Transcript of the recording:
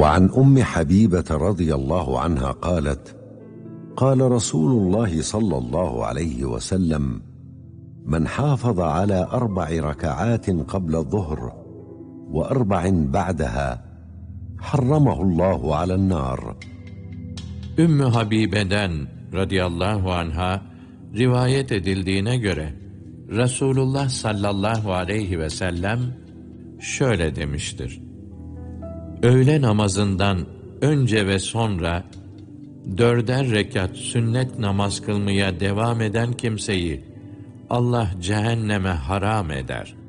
وعن أم حبيبة رضي الله عنها قالت: قال رسول الله صلى الله عليه وسلم: من حافظ على 4 ركعات قبل الظهر و4 بعدها حرمه الله على النار. Ümmü Habibe'den radıyallahu anha rivayet edildiğine göre Resulullah sallallahu aleyhi ve sellem şöyle demiştir: öğle namazından önce ve sonra 4'er rekat sünnet namaz kılmaya devam eden kimseyi Allah cehenneme haram eder.